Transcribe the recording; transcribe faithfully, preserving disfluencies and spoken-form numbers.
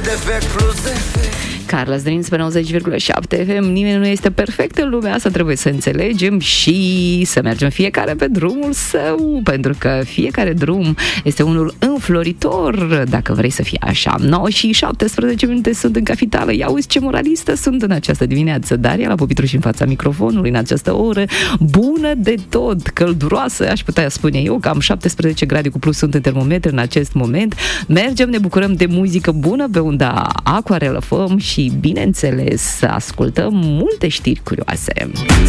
defect plus defect. Carla's Dreams pe nouăzeci virgulă șapte F M. Nimeni nu este perfect în lumea asta, trebuie să înțelegem și să mergem fiecare pe drumul său, pentru că fiecare drum este unul înfloritor, dacă vrei să fie așa. nouă și șaptesprezece minute sunt în capitală. Ia uzi ce moralistă sunt în această dimineață. Daria la Popitru și în fața microfonului în această oră bună de tot, călduroasă, aș putea spune eu, cam șaptesprezece grade cu plus sunt în termometru în acest moment. Mergem, ne bucurăm de muzică bună pe unda Aquarelă Făm și, bineînțeles, să ascultăm multe știri curioase.